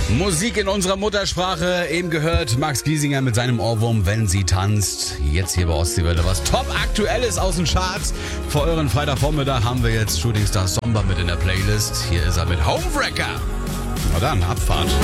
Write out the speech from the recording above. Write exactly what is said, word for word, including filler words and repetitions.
Musik in unserer Muttersprache, eben gehört Max Giesinger mit seinem Ohrwurm Wenn sie tanzt. Jetzt hier bei Ostseewelle, was top aktuell ist aus den Charts. Vor euren Freitagvormittag haben wir jetzt Shooting Star Somber mit in der Playlist. Hier ist er mit Homewrecker. Na dann, Abfahrt.